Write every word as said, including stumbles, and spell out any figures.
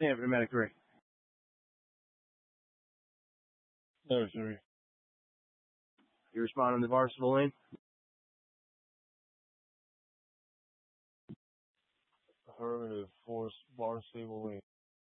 Stand for the medic three. No, three. You respond on the Barnstable lane? Affirmative. Force Barnstable lane.